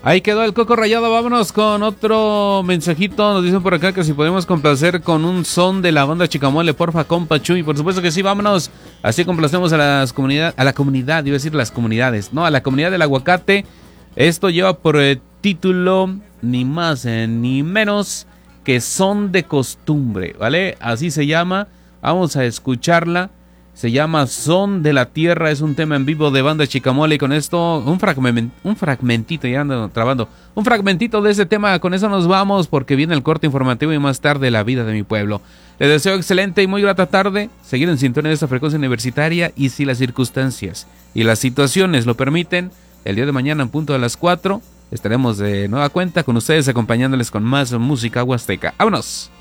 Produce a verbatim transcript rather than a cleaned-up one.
Ahí quedó el coco rayado. Vámonos con otro mensajito. Nos dicen por acá que si podemos complacer con un son de la banda Chicamole, porfa, compa Chuy. Por supuesto que sí, vámonos. Así complacemos a las comunidad, a la comunidad, iba a decir las comunidades, no, a la comunidad del aguacate. Esto lleva por eh, título ni más eh, ni menos que Son de Costumbre, ¿vale? Así se llama. Vamos a escucharla. Se llama Son de la Tierra, es un tema en vivo de banda Chicamole y con esto un, fragment, un fragmentito, ya ando trabando, un fragmentito de ese tema, con eso nos vamos porque viene el corte informativo y más tarde la vida de mi pueblo. Les deseo excelente y muy grata tarde, seguir en sintonía de esta frecuencia universitaria y si las circunstancias y las situaciones lo permiten, el día de mañana en punto de las cuatro estaremos de nueva cuenta con ustedes acompañándoles con más música huasteca. ¡Vámonos!